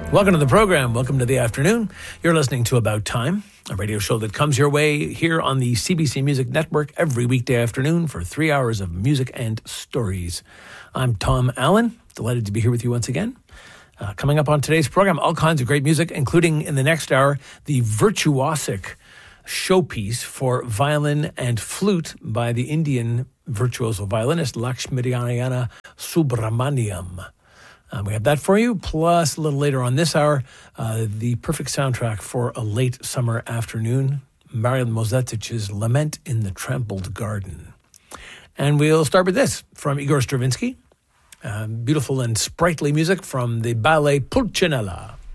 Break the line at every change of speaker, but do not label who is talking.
Welcome to the program. Welcome to the afternoon. You're listening to About Time, a radio show that comes your way here on the CBC Music Network every weekday afternoon for 3 hours of music and stories. I'm Tom Allen, delighted to be here with you once again. Coming up on today's program, all kinds of great music, including in the next hour, the virtuosic showpiece for violin and flute by the Indian virtuoso violinist Lakshminarayana Subramaniam. We have that for you, plus a little later on this hour, the perfect soundtrack for a late summer afternoon, Marian Mozettich's Lament in the Trampled Garden. And we'll start with this from Igor Stravinsky, beautiful and sprightly music from the ballet Pulcinella.